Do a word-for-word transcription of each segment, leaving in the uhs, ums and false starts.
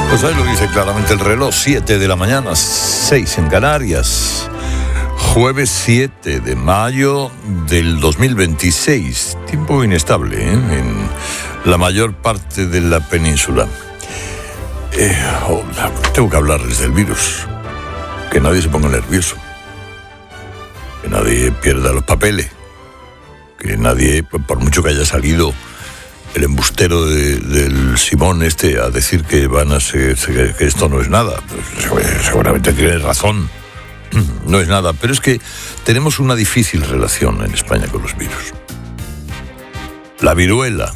Pues ahí lo dice claramente el reloj, siete de la mañana, seis en Canarias. Jueves siete de mayo del dos mil veintiséis. Tiempo inestable, ¿eh? En la mayor parte de la península. Eh, oh, tengo que hablarles del virus. Que nadie se ponga nervioso. Que nadie pierda los papeles. Que nadie, por mucho que haya salido el embustero de, del Simón este a decir que van a ser, que esto no es nada, pues seguramente tiene razón, no es nada, pero es que tenemos una difícil relación en España con los virus. La viruela,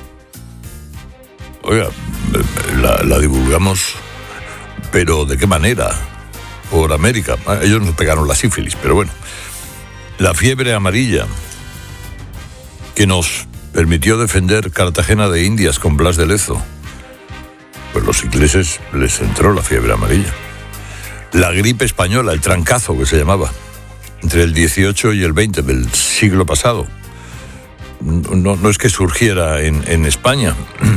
oiga, la, la divulgamos, pero ¿de qué manera? Por América. Ellos nos pegaron la sífilis, pero bueno. La fiebre amarilla, que nos permitió defender Cartagena de Indias con Blas de Lezo. Pues los ingleses les entró la fiebre amarilla. La gripe española, el trancazo que se llamaba, entre el dieciocho y el veinte del siglo pasado. No, no es que surgiera en, en España,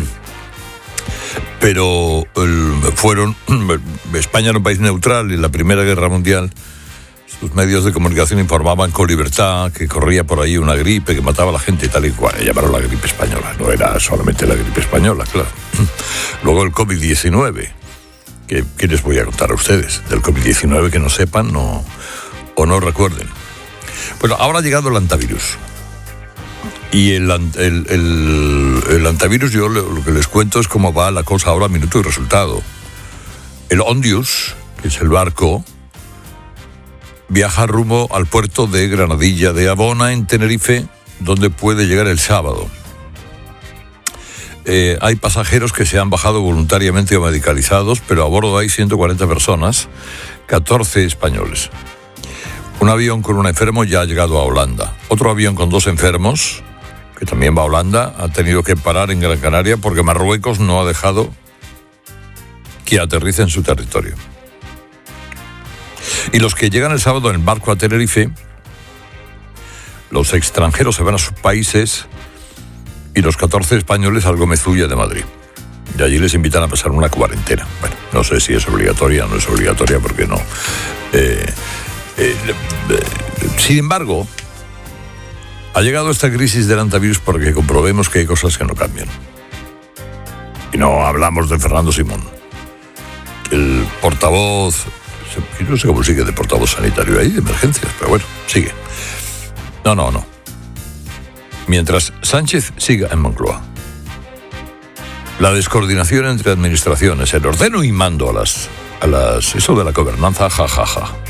pero el, fueron... España era un país neutral en la Primera Guerra Mundial. Sus medios de comunicación informaban con libertad que corría por ahí una gripe que mataba a la gente y tal y cual. Llamaron la gripe española. No era solamente la gripe española, claro. Luego el covid diecinueve. ¿Qué, qué les voy a contar a ustedes? Del covid diecinueve que no sepan no, o no recuerden. Bueno, ahora ha llegado el antivirus. Y el, el, el, el antivirus, yo lo que les cuento es cómo va la cosa ahora, minuto y resultado. El Ondius, que es el barco, viaja rumbo al puerto de Granadilla de Abona, en Tenerife, donde puede llegar el sábado. Eh, hay pasajeros que se han bajado voluntariamente o medicalizados, pero a bordo hay ciento cuarenta personas, catorce españoles. Un avión con un enfermo ya ha llegado a Holanda. Otro avión con dos enfermos, que también va a Holanda, ha tenido que parar en Gran Canaria porque Marruecos no ha dejado que aterrice en su territorio. Y los que llegan el sábado en barco a Tenerife, los extranjeros se van a sus países y los catorce españoles al Gómez Ulla de Madrid. Y allí les invitan a pasar una cuarentena. Bueno, no sé si es obligatoria o no es obligatoria, porque no. Eh, eh, eh, sin embargo, ha llegado esta crisis del antivirus porque comprobemos que hay cosas que no cambian. Y no hablamos de Fernando Simón, el portavoz... No sé cómo sigue de portavoz sanitario ahí, de emergencias, pero bueno, sigue. No, no, no. Mientras Sánchez siga en Moncloa. La descoordinación entre administraciones, el ordeno y mando a las... a las eso de la gobernanza, jajaja. Ja, ja.